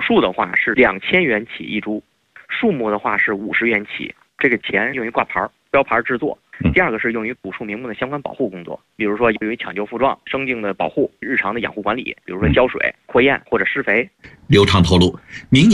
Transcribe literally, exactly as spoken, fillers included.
数的话是两千元起一株，数目的话是五十元起。这个钱用于挂牌、标牌制作。第二个是用于古树名木的相关保护工作，比如说用于抢救附状、生境的保护、日常的养护管理，比如说浇水、扩堰或者施肥。 刘畅透露，明